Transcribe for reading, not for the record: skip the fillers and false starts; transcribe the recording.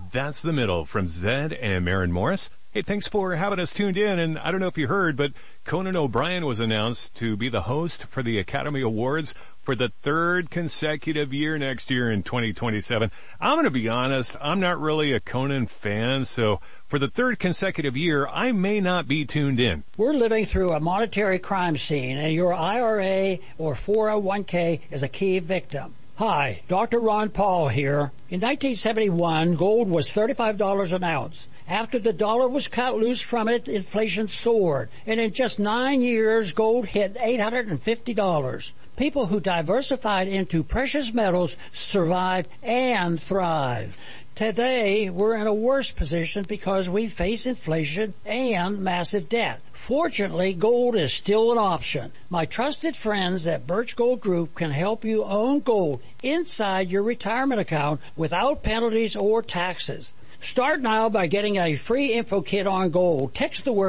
That's the Middle from Zed and Maren Morris. Hey, thanks for having us tuned in. And I don't know if you heard, but Conan O'Brien was announced to be the host for the Academy Awards for the third consecutive year next year in 2027. I'm going to be honest, I'm not really a Conan fan, so for the third consecutive year, I may not be tuned in. We're living through a monetary crime scene, and your IRA or 401k is a key victim. Hi, Dr. Ron Paul here. In 1971, gold was $35 an ounce. After the dollar was cut loose from it, inflation soared. And in just 9 years, gold hit $850. People who diversified into precious metals survived and thrived. Today, we're in a worse position because we face inflation and massive debt. Fortunately, gold is still an option. My trusted friends at Birch Gold Group can help you own gold inside your retirement account without penalties or taxes. Start now by getting a free info kit on gold. Text the word